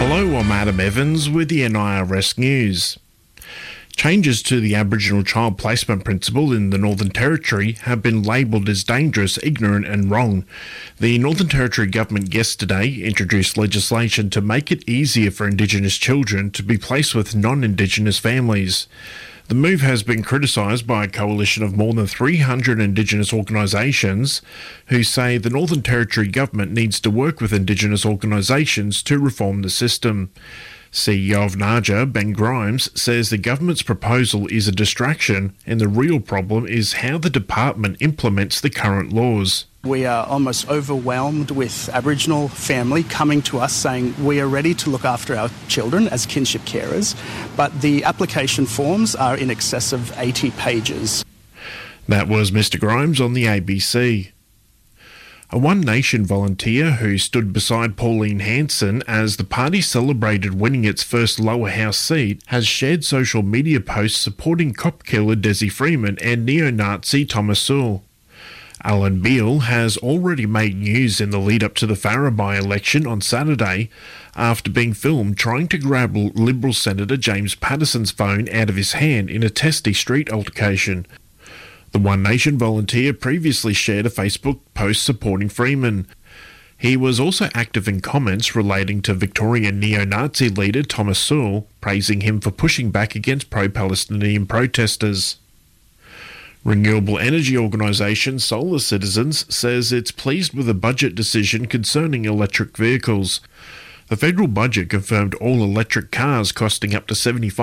Hello, I'm Adam Evans with the NIRS News. Changes to the Aboriginal Child Placement Principle in the Northern Territory have been labelled as dangerous, ignorant and wrong. The Northern Territory government yesterday introduced legislation to make it easier for Indigenous children to be placed with non-Indigenous families. The move has been criticised by a coalition of more than 300 Indigenous organisations who say the Northern Territory government needs to work with Indigenous organisations to reform the system. CEO of NAJA, Ben Grimes, says the government's proposal is a distraction and the real problem is how the department implements the current laws. We are almost overwhelmed with Aboriginal family coming to us saying we are ready to look after our children as kinship carers, but the application forms are in excess of 80 pages. That was Mr Grimes on the ABC. A One Nation volunteer who stood beside Pauline Hanson as the party celebrated winning its first lower house seat has shared social media posts supporting cop killer Desi Freeman and neo-Nazi Thomas Sewell. Alan Beale has already made news in the lead-up to the Farrer by-election on Saturday after being filmed trying to grab Liberal Senator James Patterson's phone out of his hand in a Testy Street altercation. The One Nation volunteer previously shared a Facebook post supporting Freeman. He was also active in comments relating to Victorian neo-Nazi leader Thomas Sewell, praising him for pushing back against pro-Palestinian protesters. Renewable energy organisation Solar Citizens says it's pleased with the budget decision concerning electric vehicles. The federal budget confirmed all electric cars costing up to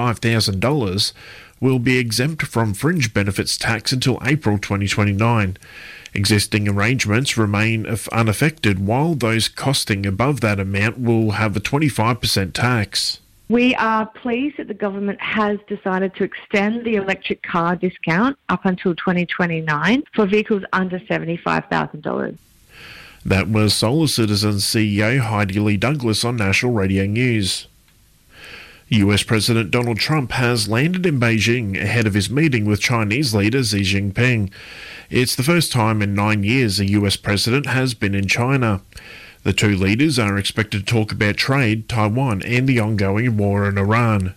$75,000 will be exempt from fringe benefits tax until April 2029. Existing arrangements remain unaffected, while those costing above that amount will have a 25% tax. We are pleased that the government has decided to extend the electric car discount up until 2029 for vehicles under $75,000. That was Solar Citizens CEO Heidi Lee Douglas on National Radio News. US President Donald Trump has landed in Beijing ahead of his meeting with Chinese leader Xi Jinping. It's the first time in 9 years a US president has been in China. The two leaders are expected to talk about trade, Taiwan and the ongoing war in Iran.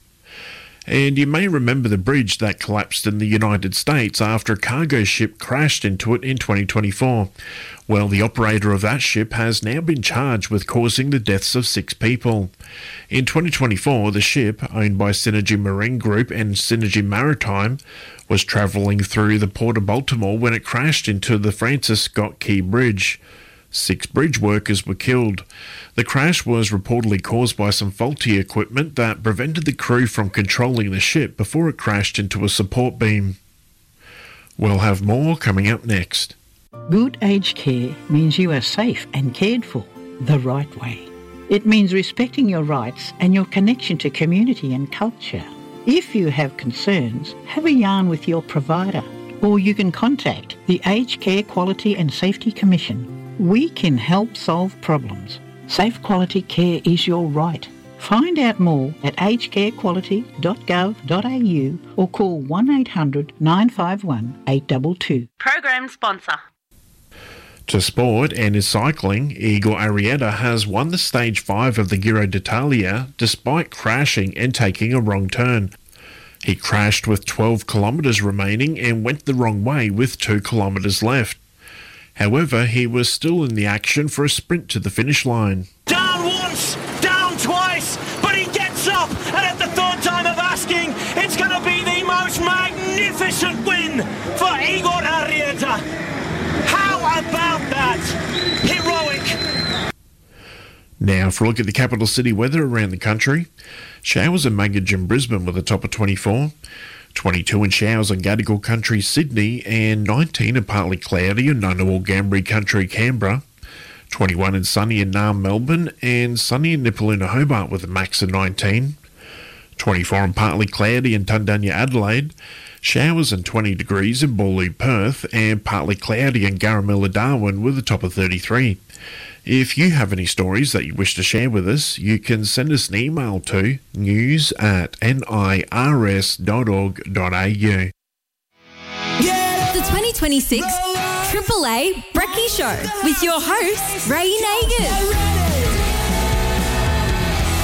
And you may remember the bridge that collapsed in the United States after a cargo ship crashed into it in 2024. Well, the operator of that ship has now been charged with causing the deaths of 6 people. In 2024, the ship, owned by Synergy Marine Group and Synergy Maritime, was travelling through the Port of Baltimore when it crashed into the Francis Scott Key Bridge. 6 bridge workers were killed. The crash was reportedly caused by some faulty equipment that prevented the crew from controlling the ship before it crashed into a support beam. We'll have more coming up next. Good aged care means you are safe and cared for the right way. It means respecting your rights and your connection to community and culture. If you have concerns, have a yarn with your provider, or you can contact the Aged Care Quality and Safety Commission. We can help solve problems. Safe quality care is your right. Find out more at agedcarequality.gov.au or call 1800 951 822. Program sponsor. To sport and in cycling, Igor Arrieta has won the Stage 5 of the Giro d'Italia despite crashing and taking a wrong turn. He crashed with 12 kilometres remaining and went the wrong way with 2 kilometres left. However, he was still in the action for a sprint to the finish line. Down once, down twice, but he gets up, and at the third time of asking, it's going to be the most magnificent win for Igor Arrieta. How about that? Heroic. Now for a look at the capital city weather around the country. Showers and Magog in Brisbane with a top of 24. 22 and showers on Gadigal Country, Sydney, and 19 and partly cloudy in Ngunnawal, Gambri Country, Canberra. 21 and sunny in Naarm, Melbourne, and sunny in Nipaluna, Hobart with a max of 19. 24 and partly cloudy in Tundanya, Adelaide. Showers and 20 degrees in Boorloo, Perth, and partly cloudy in Garamilla, Darwin with a top of 33. If you have any stories that you wish to share with us, you can send us an email to news@nirs.org.au. The 2026 Triple A Brekkie Show with your host, Ray Nagin.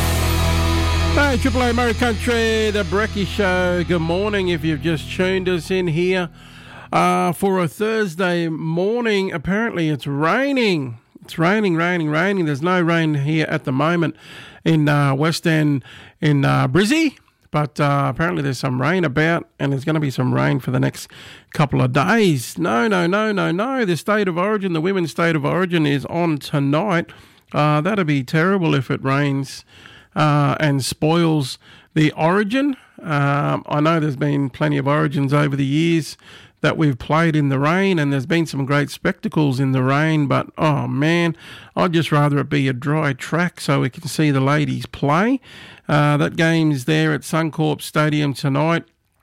Hey, Triple A Murray Country, the Brekkie Show. Good morning if you've just tuned us in here for a Thursday morning. Apparently it's raining. It's raining. There's no rain here at the moment in West End in Brizzy, but apparently there's some rain about, and there's going to be some rain for the next couple of days. No. The State of Origin, the Women's State of Origin is on tonight. That'd be terrible if it rains and spoils the Origin. I know there's been plenty of Origins over the years that we've played in the rain, and there's been some great spectacles in the rain, but oh man, I'd just rather it be a dry track so we can see the ladies play. That game's there at Suncorp Stadium tonight,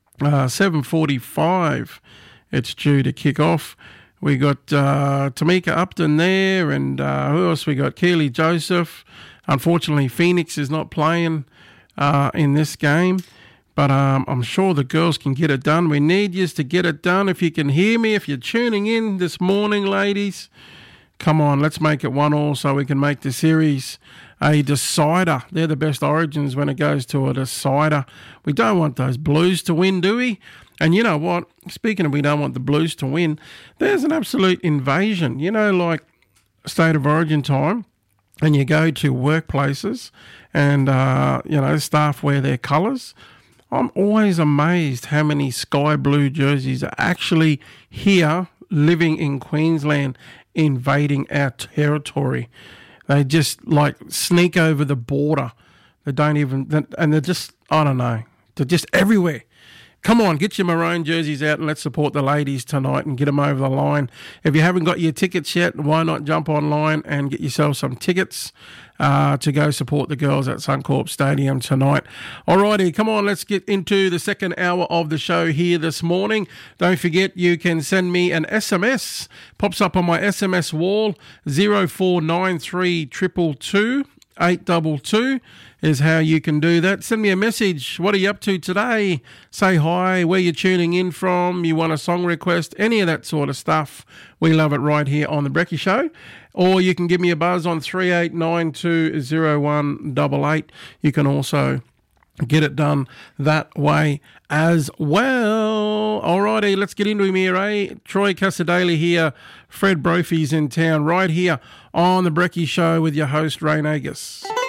7:45 it's due to kick off. We got Tamika Upton there, and who else we got? Keely Joseph. Unfortunately, Phoenix is not playing in this game, but I'm sure the girls can get it done. We need you to get it done. If you can hear me, if you're tuning in this morning, ladies, come on, let's make it 1-1 so we can make the series a decider. They're the best Origins when it goes to a decider. We don't want those Blues to win, do we? And you know what? Speaking of we don't want the Blues to win, there's an absolute invasion. You know, like State of Origin time, and you go to workplaces and, staff wear their colours. I'm always amazed how many sky blue jerseys are actually here living in Queensland, invading our territory. They just like sneak over the border. They don't even, and they're just, I don't know, they're just everywhere. Come on, get your maroon jerseys out and let's support the ladies tonight and get them over the line. If you haven't got your tickets yet, why not jump online and get yourself some tickets to go support the girls at Suncorp Stadium tonight. Alrighty, come on, let's get into the second hour of the show here this morning. Don't forget, you can send me an SMS. Pops up on my SMS wall, 0493 222 822 is how you can do that. Send me a message. What are you up to today? Say hi, where you're tuning in from, you want a song request, any of that sort of stuff. We love it right here on The Brekkie Show. Or you can give me a buzz on 38920188. You can also get it done that way as well. Alrighty, let's get into him here, eh? Troy Casadale here. Fred Brophy's in town right here on The Brekkie Show with your host, Rain Agus.